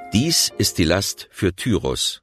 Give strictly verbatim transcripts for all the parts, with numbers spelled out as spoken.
Dies ist die Last für Tyros.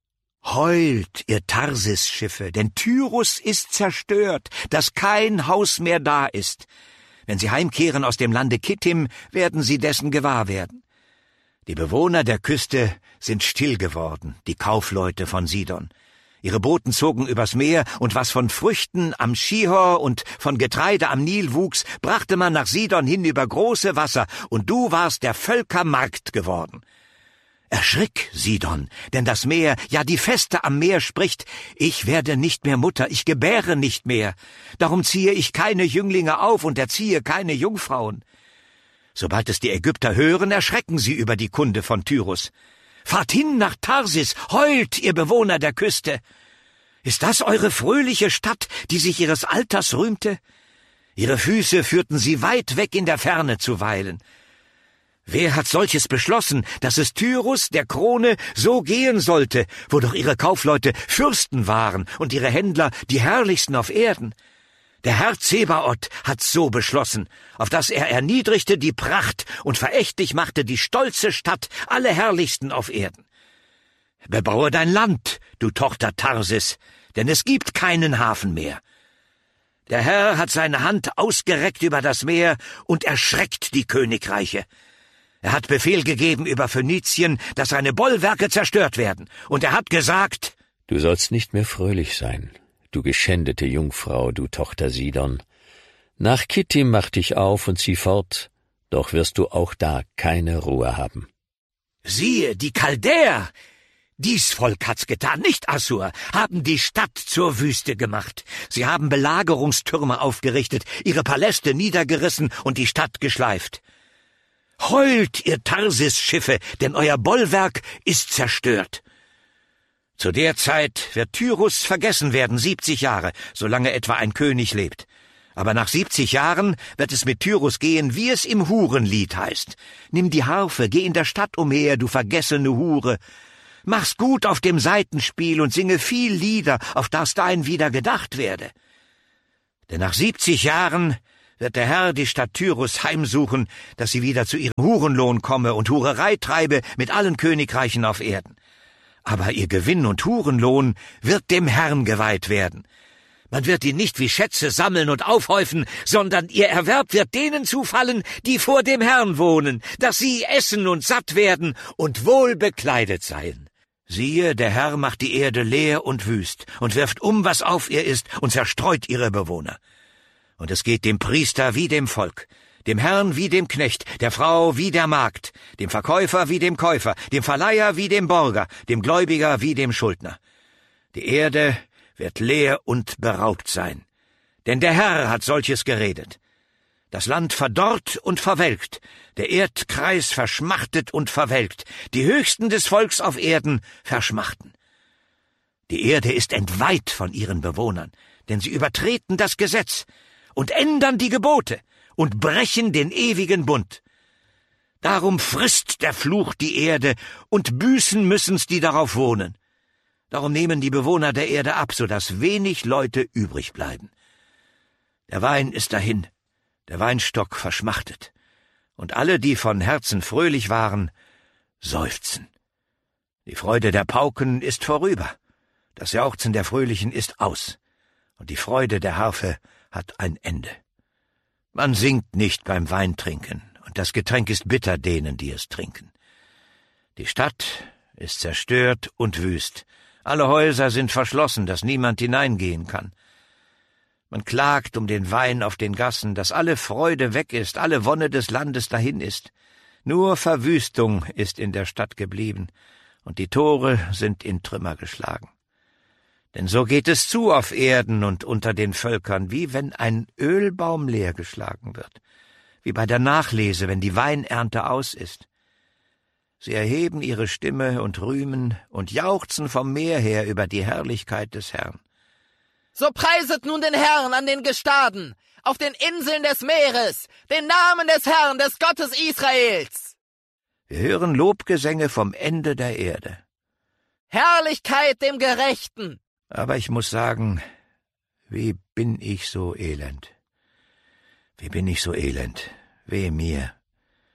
Heult, ihr Tarsis-Schiffe, denn Tyrus ist zerstört, dass kein Haus mehr da ist. Wenn sie heimkehren aus dem Lande Kittim, werden sie dessen gewahr werden. Die Bewohner der Küste sind still geworden, die Kaufleute von Sidon. Ihre Boten zogen übers Meer, und was von Früchten am Schihor und von Getreide am Nil wuchs, brachte man nach Sidon hin über große Wasser, und du warst der Völker Markt geworden. Erschrick, Sidon, denn das Meer, ja die Feste am Meer spricht, ich werde nicht mehr Mutter, ich gebäre nicht mehr. Darum ziehe ich keine Jünglinge auf und erziehe keine Jungfrauen. Sobald es die Ägypter hören, erschrecken sie über die Kunde von Tyrus. Fahrt hin nach Tarsis, heult, ihr Bewohner der Küste. Ist das eure fröhliche Stadt, die sich ihres Alters rühmte? Ihre Füße führten sie weit weg in der Ferne zu weilen. Wer hat solches beschlossen, dass es Tyrus, der Krone, so gehen sollte, wo doch ihre Kaufleute Fürsten waren und ihre Händler die herrlichsten auf Erden? Der Herr Zebaoth hat so beschlossen, auf dass er erniedrigte die Pracht und verächtlich machte die stolze Stadt, alle herrlichsten auf Erden. Bebaue dein Land, du Tochter Tarsis, denn es gibt keinen Hafen mehr. Der Herr hat seine Hand ausgereckt über das Meer und erschreckt die Königreiche. Er hat Befehl gegeben über Phönizien, dass seine Bollwerke zerstört werden. Und er hat gesagt: Du sollst nicht mehr fröhlich sein, du geschändete Jungfrau, du Tochter Sidon. Nach Kittim mach dich auf und zieh fort, doch wirst du auch da keine Ruhe haben. Siehe, die Chaldäer, dies Volk hat's getan, nicht Assur, haben die Stadt zur Wüste gemacht. Sie haben Belagerungstürme aufgerichtet, ihre Paläste niedergerissen und die Stadt geschleift. Heult, ihr Tarsis-Schiffe, denn euer Bollwerk ist zerstört. Zu der Zeit wird Tyrus vergessen werden, siebzig Jahre, solange etwa ein König lebt. Aber nach siebzig Jahren wird es mit Tyrus gehen, wie es im Hurenlied heißt. Nimm die Harfe, geh in der Stadt umher, du vergessene Hure. Mach's gut auf dem Saitenspiel und singe viel Lieder, auf das dein wieder gedacht werde. Denn nach siebzig Jahren wird der Herr die Stadt Tyrus heimsuchen, dass sie wieder zu ihrem Hurenlohn komme und Hurerei treibe mit allen Königreichen auf Erden. Aber ihr Gewinn und Hurenlohn wird dem Herrn geweiht werden. Man wird ihn nicht wie Schätze sammeln und aufhäufen, sondern ihr Erwerb wird denen zufallen, die vor dem Herrn wohnen, dass sie essen und satt werden und wohl bekleidet seien. Siehe, der Herr macht die Erde leer und wüst und wirft um, was auf ihr ist, und zerstreut ihre Bewohner. Und es geht dem Priester wie dem Volk, dem Herrn wie dem Knecht, der Frau wie der Magd, dem Verkäufer wie dem Käufer, dem Verleiher wie dem Borger, dem Gläubiger wie dem Schuldner. Die Erde wird leer und beraubt sein, denn der Herr hat solches geredet. Das Land verdorrt und verwelkt, der Erdkreis verschmachtet und verwelkt, die Höchsten des Volks auf Erden verschmachten. Die Erde ist entweiht von ihren Bewohnern, denn sie übertreten das Gesetz und ändern die Gebote und brechen den ewigen Bund. Darum frisst der Fluch die Erde, und büßen müssen's, die darauf wohnen. Darum nehmen die Bewohner der Erde ab, so dass wenig Leute übrig bleiben. Der Wein ist dahin, der Weinstock verschmachtet, und alle, die von Herzen fröhlich waren, seufzen. Die Freude der Pauken ist vorüber, das Jauchzen der Fröhlichen ist aus, und die Freude der Harfe hat ein Ende. Man singt nicht beim Weintrinken, und das Getränk ist bitter denen, die es trinken. Die Stadt ist zerstört und wüst, alle Häuser sind verschlossen, dass niemand hineingehen kann. Man klagt um den Wein auf den Gassen, dass alle Freude weg ist, alle Wonne des Landes dahin ist. Nur Verwüstung ist in der Stadt geblieben, und die Tore sind in Trümmer geschlagen. Denn so geht es zu auf Erden und unter den Völkern, wie wenn ein Ölbaum leergeschlagen wird, wie bei der Nachlese, wenn die Weinernte aus ist. Sie erheben ihre Stimme und rühmen und jauchzen vom Meer her über die Herrlichkeit des Herrn. So preiset nun den Herrn an den Gestaden, auf den Inseln des Meeres, den Namen des Herrn, des Gottes Israels. Wir hören Lobgesänge vom Ende der Erde. Herrlichkeit dem Gerechten. Aber ich muss sagen, wie bin ich so elend? Wie bin ich so elend? Weh mir,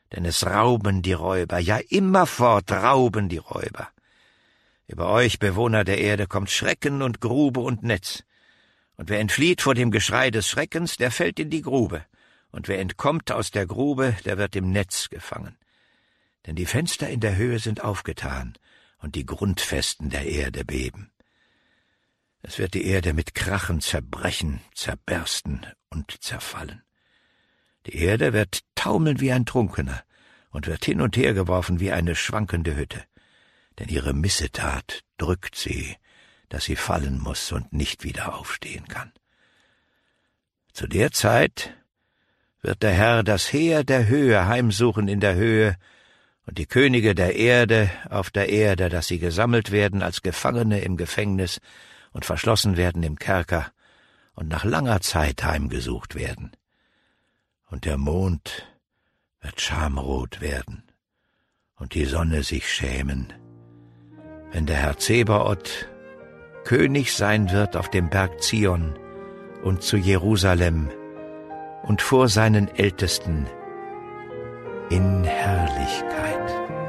Denn es rauben die Räuber, ja immerfort rauben die Räuber. Über euch, Bewohner der Erde, kommt Schrecken und Grube und Netz. Und wer entflieht vor dem Geschrei des Schreckens, der fällt in die Grube. Und wer entkommt aus der Grube, der wird im Netz gefangen. Denn die Fenster in der Höhe sind aufgetan, und die Grundfesten der Erde beben. Es wird die Erde mit Krachen zerbrechen, zerbersten und zerfallen. Die Erde wird taumeln wie ein Trunkener und wird hin und her geworfen wie eine schwankende Hütte. Denn ihre Missetat drückt sie, dass sie fallen muss und nicht wieder aufstehen kann. Zu der Zeit wird der Herr das Heer der Höhe heimsuchen in der Höhe und die Könige der Erde auf der Erde, dass sie gesammelt werden als Gefangene im Gefängnis und verschlossen werden im Kerker und nach langer Zeit heimgesucht werden. Und der Mond wird schamrot werden und die Sonne sich schämen, wenn der Herr Zebaoth König sein wird auf dem Berg Zion und zu Jerusalem und vor seinen Ältesten in Herrlichkeit.